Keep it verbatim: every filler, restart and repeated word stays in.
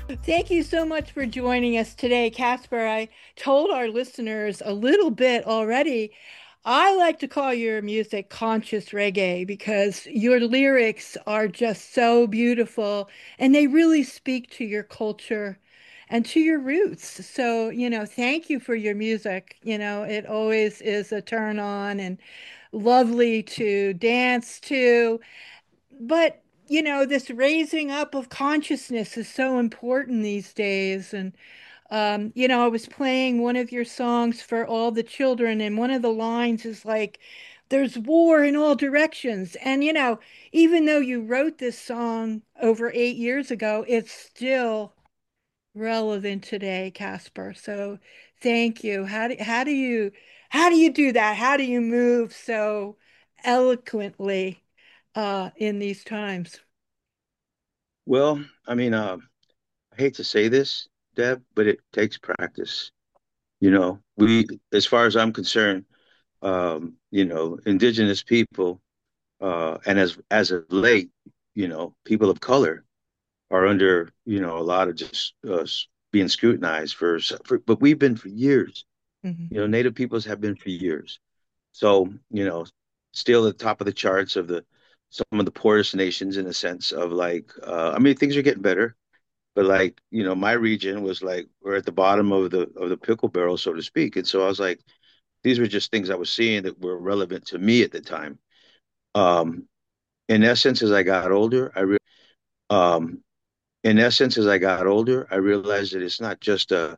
Thank you so much for joining us today, Casper. I told our listeners a little bit already. I like to call your music conscious reggae because your lyrics are just so beautiful and they really speak to your culture and to your roots. So, you know, thank you for your music. You know, it always is a turn on and lovely to dance to. But, you know, this raising up of consciousness is so important these days. And, um, you know, I was playing one of your songs for all the children, and one of the lines is like, there's war in all directions. And, you know, even though you wrote this song over eight years ago, it's still relevant today, Casper. So thank you. How do, how do you how do you do that? How do you move so eloquently uh, in these times? Well, I mean, uh, I hate to say this, Deb, but it takes practice. You know, we, as far as I'm concerned, um, you know, indigenous people, uh, and as as of late, you know, people of color are under, you know, a lot of just uh, being scrutinized for, for, but we've been for years. Mhm. You know, Native peoples have been for years. So, you know, still at the top of the charts of the some of the poorest nations in a sense of like, uh, I mean, things are getting better. But like, you know, my region was like we're at the bottom of the of the pickle barrel, so to speak. And so I was like, these were just things I was seeing that were relevant to me at the time. Um, in essence, as I got older, I re um, in essence, as I got older, I realized that it's not just a